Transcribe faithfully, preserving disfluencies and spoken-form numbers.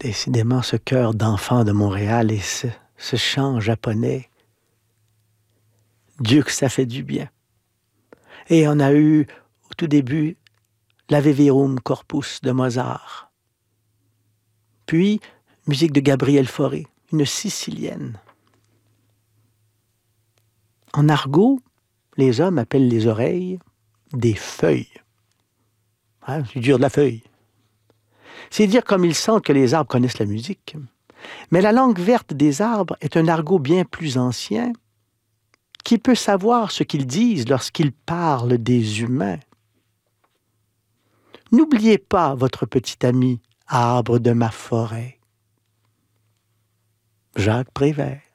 Décidément, ce cœur d'enfant de Montréal et ce, ce chant japonais, Dieu que ça fait du bien. Et on a eu, au tout début, l'Ave Verum Corpus de Mozart. Puis, musique de Gabrielle Fauré, une Sicilienne. En argot, les hommes appellent les oreilles des feuilles. Hein, c'est dur de la feuille. C'est dire comme ils sentent que les arbres connaissent la musique. Mais la langue verte des arbres est un argot bien plus ancien qui peut savoir ce qu'ils disent lorsqu'ils parlent des humains. N'oubliez pas votre petit ami, arbre de ma forêt. Jacques Prévert.